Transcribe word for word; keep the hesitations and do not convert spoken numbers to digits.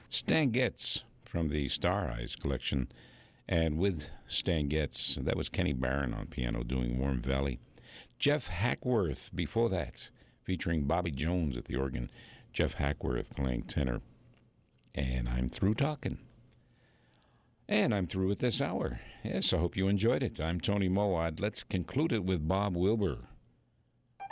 Stan Getz from the Star Eyes collection. And with Stan Getz, that was Kenny Barron on piano doing Warm Valley. Jeff Hackworth before that, featuring Bobby Jones at the organ. Jeff Hackworth playing tenor. And I'm through talking. And I'm through at this hour. Yes, I hope you enjoyed it. I'm Tony Mowat. Let's conclude it with Bob Wilber.